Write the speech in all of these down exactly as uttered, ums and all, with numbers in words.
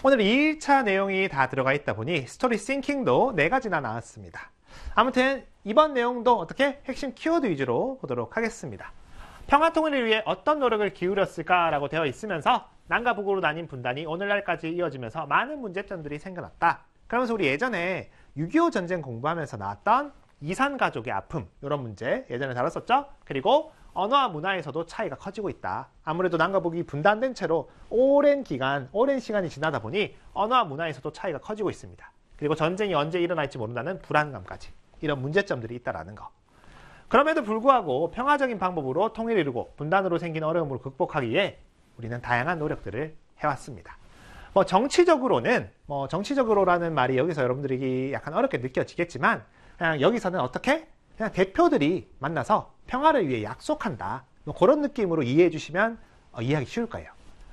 오늘 이 일차 내용이 다 들어가 있다 보니 스토리 싱킹도 네 가지나 나왔습니다. 아무튼 이번 내용도 어떻게 핵심 키워드 위주로 보도록 하겠습니다. 평화통일을 위해 어떤 노력을 기울였을까라고 되어 있으면서 남과 북으로 나뉜 분단이 오늘날까지 이어지면서 많은 문제점들이 생겨났다. 그러면서 우리 예전에 육이오 전쟁 공부하면서 나왔던 이산가족의 아픔, 이런 문제 예전에 다뤘었죠? 그리고 언어와 문화에서도 차이가 커지고 있다. 아무래도 남과 북이 분단된 채로 오랜 기간, 오랜 시간이 지나다 보니 언어와 문화에서도 차이가 커지고 있습니다. 그리고 전쟁이 언제 일어날지 모른다는 불안감까지, 이런 문제점들이 있다는 거. 그럼에도 불구하고 평화적인 방법으로 통일을 이루고 분단으로 생긴 어려움을 극복하기 위해 우리는 다양한 노력들을 해왔습니다. 뭐 정치적으로는, 뭐 정치적으로라는 말이 여기서 여러분들이 약간 어렵게 느껴지겠지만, 그냥 여기서는 어떻게? 그냥 대표들이 만나서 평화를 위해 약속한다. 뭐 그런 느낌으로 이해해 주시면 어, 이해하기 쉬울 거예요.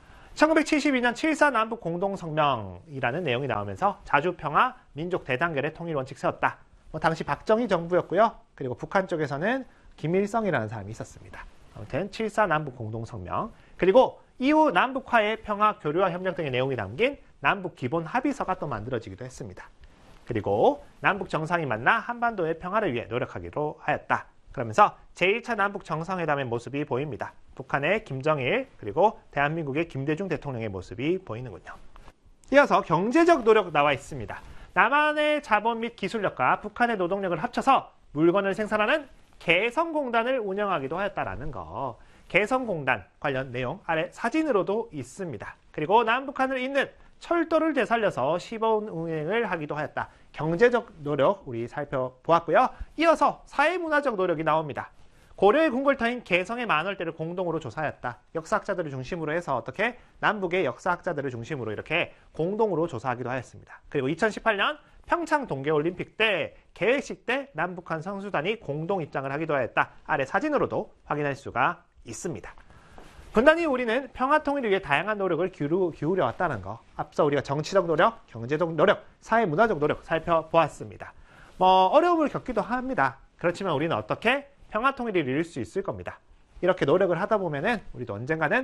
천구백칠십이 년 칠사 남북 공동성명이라는 내용이 나오면서 자주평화, 민족 대단결의 통일 원칙 세웠다. 뭐 당시 박정희 정부였고요. 그리고 북한 쪽에서는 김일성이라는 사람이 있었습니다. 아무튼 칠사 남북 공동성명, 그리고 이후 남북화의 평화, 교류와 협력 등의 내용이 담긴 남북 기본 합의서가 또 만들어지기도 했습니다. 그리고 남북 정상이 만나 한반도의 평화를 위해 노력하기로 하였다. 그러면서 제일 차 남북 정상회담의 모습이 보입니다. 북한의 김정일, 그리고 대한민국의 김대중 대통령의 모습이 보이는군요. 이어서 경제적 노력 나와 있습니다. 남한의 자본 및 기술력과 북한의 노동력을 합쳐서 물건을 생산하는 개성공단을 운영하기도 하였다라는 거. 개성공단 관련 내용 아래 사진으로도 있습니다. 그리고 남북한을 잇는 철도를 되살려서 시범 운행을 하기도 하였다. 경제적 노력 우리 살펴보았고요. 이어서 사회문화적 노력이 나옵니다. 고려의 궁궐터인 개성의 만월대를 공동으로 조사하였다. 역사학자들을 중심으로 해서 어떻게 남북의 역사학자들을 중심으로 이렇게 공동으로 조사하기도 하였습니다. 그리고 이천십팔 년 평창 동계올림픽 때 개회식 때 남북한 선수단이 공동 입장을 하기도 하였다. 아래 사진으로도 확인할 수가 있습니다. 분단 이후 우리는 평화통일을 위해 다양한 노력을 기울여 왔다는 거. 앞서 우리가 정치적 노력, 경제적 노력, 사회문화적 노력 살펴보았습니다. 뭐 어려움을 겪기도 합니다. 그렇지만 우리는 어떻게 평화통일을 이룰 수 있을 겁니다. 이렇게 노력을 하다 보면은 우리도 언젠가는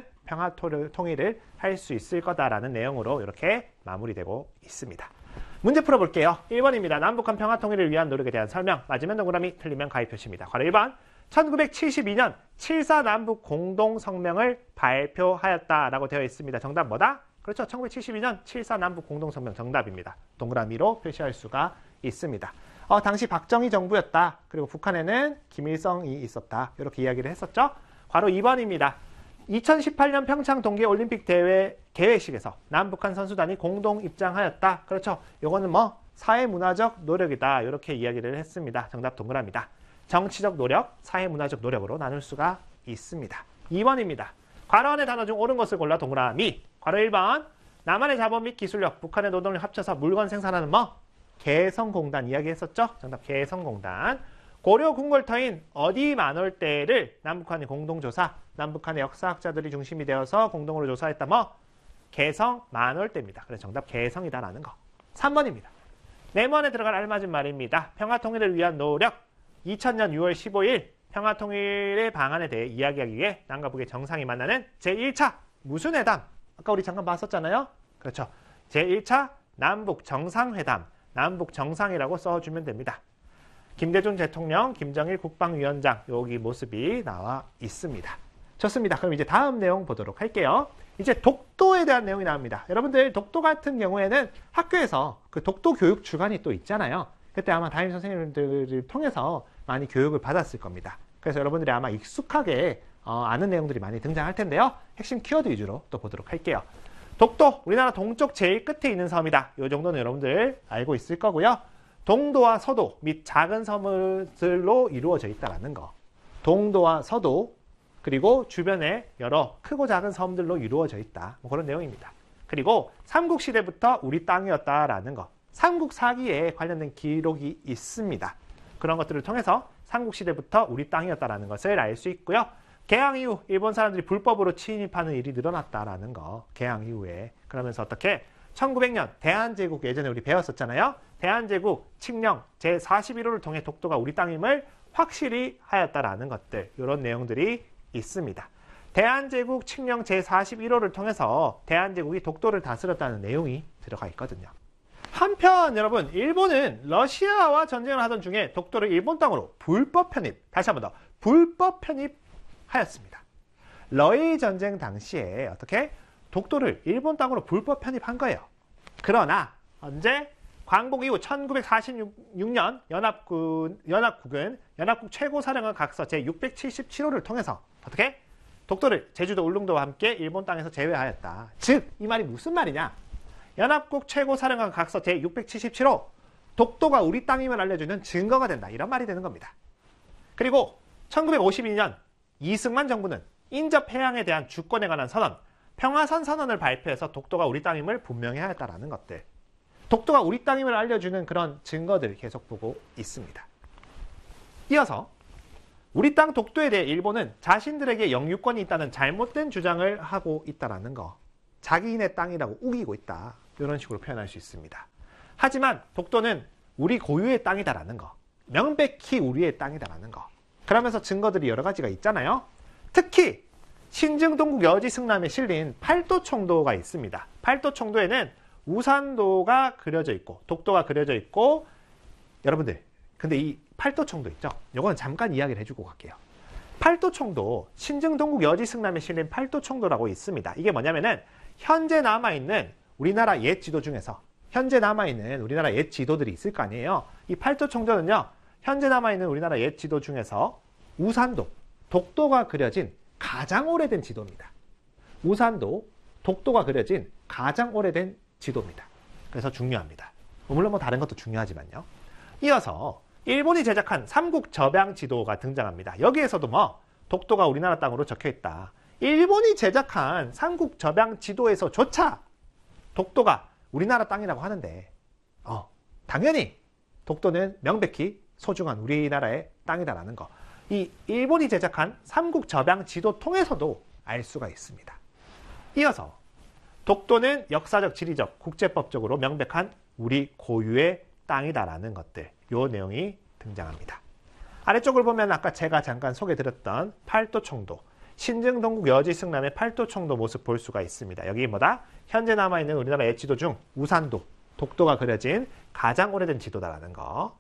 평화통일을 할 수 있을 거다라는 내용으로 이렇게 마무리되고 있습니다. 문제 풀어볼게요. 일 번입니다. 남북한 평화통일을 위한 노력에 대한 설명. 맞으면 동그라미, 틀리면 가위 표시입니다. 괄호 일 번. 천구백칠십이 년 칠사 남북 공동성명을 발표하였다라고 되어 있습니다. 정답 뭐다? 그렇죠. 천구백칠십이 년 칠사 남북 공동성명 정답입니다. 동그라미로 표시할 수가 있습니다. 어, 당시 박정희 정부였다. 그리고 북한에는 김일성이 있었다. 이렇게 이야기를 했었죠. 괄호 이 번입니다. 이천십팔 년 평창 동계올림픽 대회 개회식에서 남북한 선수단이 공동 입장하였다. 그렇죠. 이거는 뭐 사회문화적 노력이다. 이렇게 이야기를 했습니다. 정답 동그라미다. 정치적 노력, 사회문화적 노력으로 나눌 수가 있습니다. 이 번입니다. 괄호 안의 단어 중 옳은 것을 골라 동그라미. 괄호 일 번. 남한의 자본 및 기술력, 북한의 노동을 합쳐서 물건 생산하는 뭐? 개성공단 이야기했었죠? 정답 개성공단. 고려 궁궐터인 어디 만월대를 남북한이 공동조사, 남북한의 역사학자들이 중심이 되어서 공동으로 조사했다 뭐? 개성 만월대입니다. 그래서 정답 개성이다라는 거. 삼 번입니다. 네모안에 들어갈 알맞은 말입니다. 평화통일을 위한 노력. 이천 년 유월 십오일 평화통일의 방안에 대해 이야기하기 위해 남과 북의 정상이 만나는 제일 차 무슨 회담? 아까 우리 잠깐 봤었잖아요. 그렇죠. 제일 차 남북 정상회담, 남북 정상이라고 써주면 됩니다. 김대중 대통령, 김정일 국방위원장 여기 모습이 나와 있습니다. 좋습니다. 그럼 이제 다음 내용 보도록 할게요. 이제 독도에 대한 내용이 나옵니다. 여러분들 독도 같은 경우에는 학교에서 그 독도 교육 주간이 또 있잖아요. 그때 아마 담임 선생님들을 통해서 많이 교육을 받았을 겁니다. 그래서 여러분들이 아마 익숙하게 어, 아는 내용들이 많이 등장할 텐데요. 핵심 키워드 위주로 또 보도록 할게요. 독도, 우리나라 동쪽 제일 끝에 있는 섬이다. 이 정도는 여러분들 알고 있을 거고요. 동도와 서도 및 작은 섬들로 이루어져 있다는 거. 동도와 서도 그리고 주변에 여러 크고 작은 섬들로 이루어져 있다. 뭐 그런 내용입니다. 그리고 삼국시대부터 우리 땅이었다라는 거. 삼국 사기에 관련된 기록이 있습니다. 그런 것들을 통해서 삼국시대부터 우리 땅이었다는 것을 알 수 있고요. 개항 이후 일본 사람들이 불법으로 침입하는 일이 늘어났다라는 거. 개항 이후에. 그러면서 어떻게 천구백 년 대한제국 예전에 우리 배웠었잖아요. 대한제국 칙령 제사십일 호를 통해 독도가 우리 땅임을 확실히 하였다라는 것들. 이런 내용들이 있습니다. 대한제국 칙령 제사십일 호를 통해서 대한제국이 독도를 다스렸다는 내용이 들어가 있거든요. 한편 여러분, 일본은 러시아와 전쟁을 하던 중에 독도를 일본 땅으로 불법 편입, 다시 한 번 더 불법 편입하였습니다. 러일 전쟁 당시에 어떻게 독도를 일본 땅으로 불법 편입한 거예요. 그러나 언제? 광복 이후 천구백사십육 년 연합군, 연합국은 연합국 최고사령관 각서 제육백칠십칠 호를 통해서 어떻게? 독도를 제주도 울릉도와 함께 일본 땅에서 제외하였다. 즉, 이 말이 무슨 말이냐? 연합국 최고사령관 각서 제육백칠십칠 호, 독도가 우리 땅임을 알려주는 증거가 된다. 이런 말이 되는 겁니다. 그리고 천구백오십이 년 이승만 정부는 인접해양에 대한 주권에 관한 선언, 평화선 선언을 발표해서 독도가 우리 땅임을 분명히 하였다라는 것들. 독도가 우리 땅임을 알려주는 그런 증거들을 계속 보고 있습니다. 이어서 우리 땅 독도에 대해 일본은 자신들에게 영유권이 있다는 잘못된 주장을 하고 있다는 거. 자기네 땅이라고 우기고 있다. 이런 식으로 표현할 수 있습니다. 하지만 독도는 우리 고유의 땅이다라는 거. 명백히 우리의 땅이다라는 거. 그러면서 증거들이 여러 가지가 있잖아요. 특히 신증동국 여지승남에 실린 팔도총도가 있습니다. 팔도총도에는 우산도가 그려져 있고 독도가 그려져 있고, 여러분들 근데 이 팔도총도 있죠? 요거는 잠깐 이야기를 해주고 갈게요. 팔도총도, 신증동국 여지승남에 실린 팔도총도라고 있습니다. 이게 뭐냐면은 현재 남아있는 우리나라 옛 지도 중에서 현재 남아있는 우리나라 옛 지도들이 있을 거 아니에요. 이 팔도총도는요, 현재 남아있는 우리나라 옛 지도 중에서 우산도, 독도가 그려진 가장 오래된 지도입니다. 우산도, 독도가 그려진 가장 오래된 지도입니다. 그래서 중요합니다. 물론 뭐 다른 것도 중요하지만요. 이어서 일본이 제작한 삼국 접양 지도가 등장합니다. 여기에서도 뭐 독도가 우리나라 땅으로 적혀있다. 일본이 제작한 삼국 접양 지도에서조차 독도가 우리나라 땅이라고 하는데, 어, 당연히 독도는 명백히 소중한 우리나라의 땅이다라는 거. 이 일본이 제작한 삼국 접양 지도 통해서도 알 수가 있습니다. 이어서 독도는 역사적, 지리적, 국제법적으로 명백한 우리 고유의 땅이다라는 것들, 요 내용이 등장합니다. 아래쪽을 보면 아까 제가 잠깐 소개드렸던 팔도총도, 신증동국 여지승남의 팔도총도 모습 볼 수가 있습니다. 여기 뭐다? 현재 남아있는 우리나라 옛 지도 중 우산도, 독도가 그려진 가장 오래된 지도다라는 거.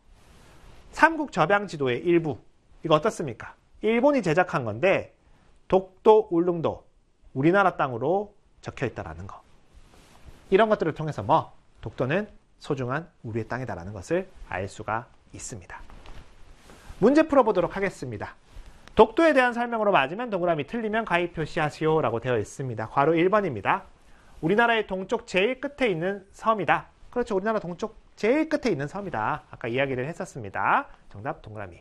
삼국 접양 지도의 일부, 이거 어떻습니까? 일본이 제작한 건데 독도, 울릉도, 우리나라 땅으로 적혀있다라는 거. 이런 것들을 통해서 뭐 독도는 소중한 우리의 땅이다라는 것을 알 수가 있습니다. 문제 풀어보도록 하겠습니다. 독도에 대한 설명으로 맞으면 동그라미, 틀리면 가위 표시하시오 라고 되어 있습니다. 괄호 일 번입니다. 우리나라의 동쪽 제일 끝에 있는 섬이다. 그렇죠. 우리나라 동쪽 제일 끝에 있는 섬이다. 아까 이야기를 했었습니다. 정답 동그라미.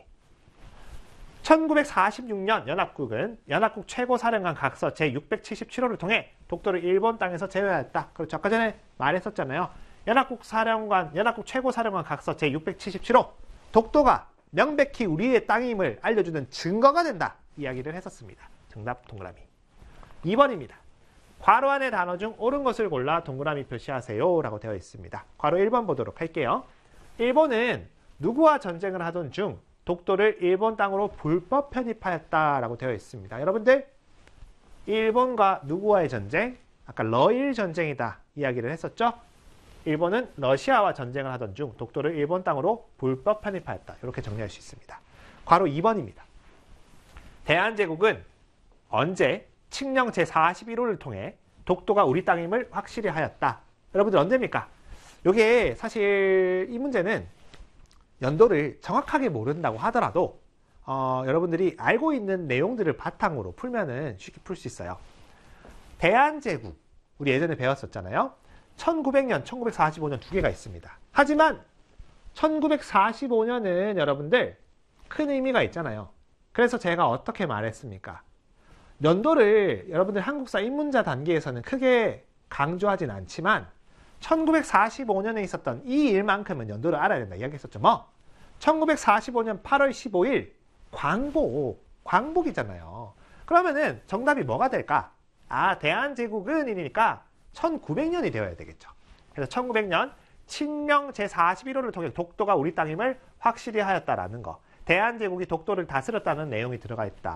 천구백사십육 년 연합국은 연합국 최고사령관 각서 제육백칠십칠 호를 통해 독도를 일본 땅에서 제외하였다. 그렇죠. 아까 전에 말했었잖아요. 연합국 사령관, 연합국 최고사령관 각서 제육백칠십칠 호. 독도가 명백히 우리의 땅임을 알려주는 증거가 된다. 이야기를 했었습니다. 정답 동그라미. 이 번입니다. 괄호 안의 단어 중 옳은 것을 골라 동그라미 표시하세요 라고 되어 있습니다. 괄호 일 번 보도록 할게요. 일본은 누구와 전쟁을 하던 중 독도를 일본 땅으로 불법 편입하였다라고 되어 있습니다. 여러분들, 일본과 누구와의 전쟁? 아까 러일 전쟁이다 이야기를 했었죠? 일본은 러시아와 전쟁을 하던 중 독도를 일본 땅으로 불법 편입하였다. 이렇게 정리할 수 있습니다. 괄호 이 번입니다. 대한제국은 언제 칙령 제사십일 호를 통해 독도가 우리 땅임을 확실히 하였다. 여러분들 언제입니까? 이게 사실 이 문제는 연도를 정확하게 모른다고 하더라도 어, 여러분들이 알고 있는 내용들을 바탕으로 풀면은 쉽게 풀 수 있어요. 대한제국, 우리 예전에 배웠었잖아요. 천구백 년, 천구백사십오 년 두 개가 있습니다. 하지만 천구백사십오 년은 여러분들 큰 의미가 있잖아요. 그래서 제가 어떻게 말했습니까? 연도를 여러분들 한국사 입문자 단계에서는 크게 강조하진 않지만 천구백사십오 년에 있었던 이 일만큼은 연도를 알아야 된다 이야기했었죠. 뭐? 천구백사십오 년 팔월 십오일 광복, 광복이잖아요. 그러면은 정답이 뭐가 될까? 아, 대한제국은 이니까 천구백 년이 되어야 되겠죠. 그래서 천구백 년 칙령 제사십일 호를 통해 독도가 우리 땅임을 확실히 하였다라는 거. 대한제국이 독도를 다스렸다는 내용이 들어가 있다.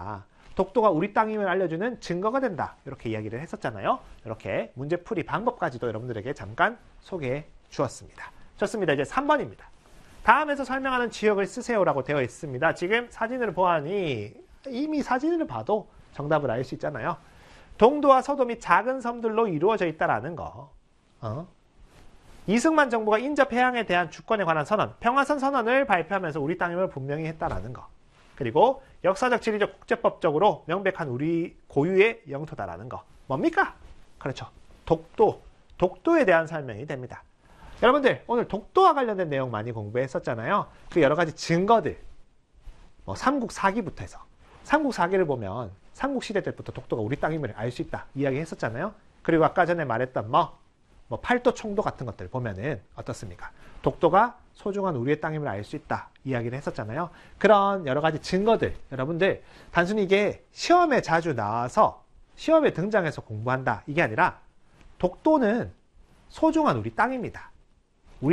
독도가 우리 땅임을 알려주는 증거가 된다. 이렇게 이야기를 했었잖아요. 이렇게 문제풀이 방법까지도 여러분들에게 잠깐 소개해 주었습니다. 좋습니다. 이제 삼 번입니다. 다음에서 설명하는 지역을 쓰세요라고 되어 있습니다. 지금 사진을 보아니 이미 사진을 봐도 정답을 알 수 있잖아요. 동도와 서도 및 작은 섬들로 이루어져 있다라는 거. 어? 이승만 정부가 인접 해양에 대한 주권에 관한 선언, 평화선 선언을 발표하면서 우리 땅임을 분명히 했다라는 거. 그리고 역사적, 지리적, 국제법적으로 명백한 우리 고유의 영토다라는 거. 뭡니까? 그렇죠. 독도. 독도에 대한 설명이 됩니다. 여러분들 오늘 독도와 관련된 내용 많이 공부했었잖아요. 그 여러 가지 증거들. 뭐 삼국 사기부터 해서. 삼국 사기를 보면 삼국시대 때부터 독도가 우리 땅임을 알 수 있다 이야기 했었잖아요. 그리고 아까 전에 말했던 뭐, 뭐 팔도 총도 같은 것들 보면은 어떻습니까? 독도가 소중한 우리의 땅임을 알 수 있다 이야기를 했었잖아요. 그런 여러 가지 증거들 여러분들 단순히 이게 시험에 자주 나와서 시험에 등장해서 공부한다 이게 아니라 독도는 소중한 우리 땅입니다.